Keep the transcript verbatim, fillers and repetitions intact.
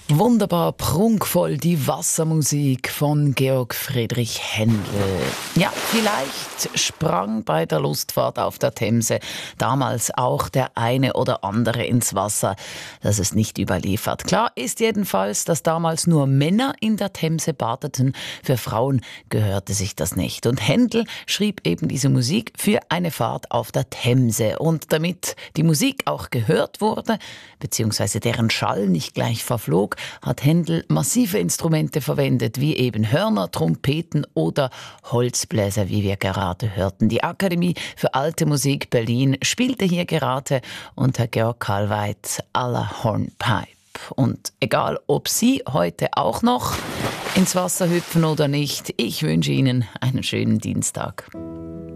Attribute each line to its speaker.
Speaker 1: Wunderbar, prunkvoll die Wassermusik von Georg Friedrich Händel. Ja, vielleicht sprang bei der Lustfahrt auf der Themse damals auch der eine oder andere ins Wasser. Das ist nicht überliefert. Klar ist jedenfalls, dass damals nur Männer in der Themse badeten. Für Frauen gehörte sich das nicht. Und Händel schrieb eben diese Musik für eine Fahrt auf der Themse. Und damit die Musik auch gehört wurde, beziehungsweise deren Schall nicht gleich verflog, hat Händel massive Instrumente verwendet, wie eben Hörner, Trompeten oder Holzbläser, wie wir gerade hörten. Die Akademie für Alte Musik Berlin spielte hier gerade unter Georg Kalweit à la Hornpipe. Und egal, ob Sie heute auch noch ins Wasser hüpfen oder nicht, ich wünsche Ihnen einen schönen Dienstag.